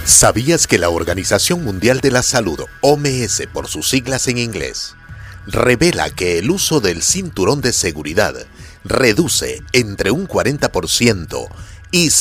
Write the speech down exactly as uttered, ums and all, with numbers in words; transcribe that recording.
¿Sabías que la Organización Mundial de la Salud, O M S por sus siglas en inglés, revela que el uso del cinturón de seguridad reduce entre un cuarenta por ciento y